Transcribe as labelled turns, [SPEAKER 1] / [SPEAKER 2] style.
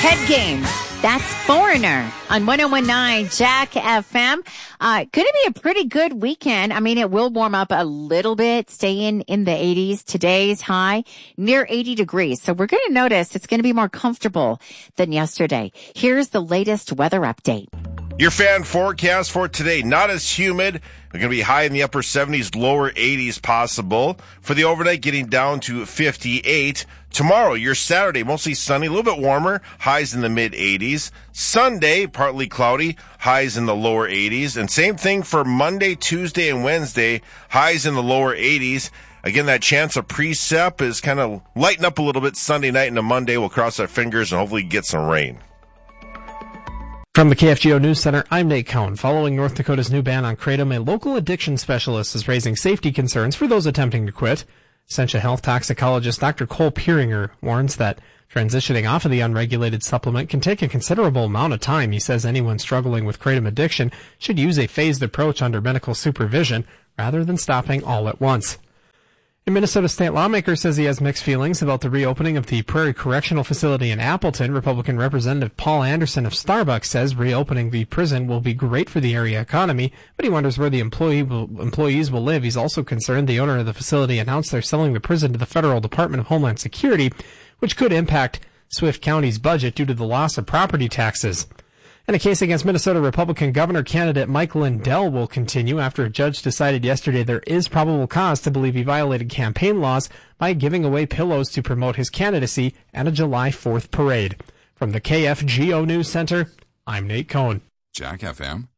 [SPEAKER 1] Head Games. That's Foreigner on 101.9 Jack FM. Going to be a pretty good weekend. I mean, it will warm up a little bit, staying in the 80s. Today's high near 80 degrees. So we're going to notice it's going to be more comfortable than yesterday. Here's the latest weather update.
[SPEAKER 2] Your fan forecast for today, not as humid. We're going to be high in the upper 70s, lower 80s possible. For the overnight, getting down to 58. Tomorrow, your Saturday, mostly sunny, a little bit warmer, highs in the mid-80s. Sunday, partly cloudy, highs in the lower 80s. And same thing for Monday, Tuesday, and Wednesday, highs in the lower 80s. Again, that chance of precip is kind of lighten up a little bit Sunday night into Monday. We'll cross our fingers and hopefully get some rain.
[SPEAKER 3] From the KFGO News Center, I'm Nate Cohn. Following North Dakota's new ban on kratom, a local addiction specialist is raising safety concerns for those attempting to quit. Essentia Health toxicologist Dr. Cole Pieringer warns that transitioning off of the unregulated supplement can take a considerable amount of time. He says anyone struggling with kratom addiction should use a phased approach under medical supervision rather than stopping all at once. A Minnesota state lawmaker says he has mixed feelings about the reopening of the Prairie Correctional Facility in Appleton. Republican Representative Paul Anderson of Starbucks says reopening the prison will be great for the area economy, but he wonders where the employees will live. He's also concerned the owner of the facility announced they're selling the prison to the Federal Department of Homeland Security, which could impact Swift County's budget due to the loss of property taxes. And a case against Minnesota Republican governor candidate Mike Lindell will continue after a judge decided yesterday there is probable cause to believe he violated campaign laws by giving away pillows to promote his candidacy at a July 4th parade. From the KFGO News Center, I'm Nate Cohn.
[SPEAKER 4] Jack FM.